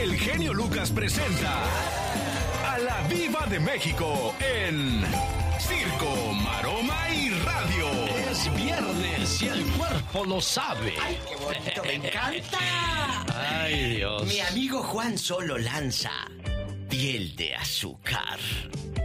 el genio Lucas presenta a la Viva de México en Circo, Maroma y Radio. Es viernes y el cuerpo lo sabe. ¡Ay, qué bonito! ¡Me encanta! Ay, Dios. Mi amigo Juan Solo lanza Piel de Azúcar.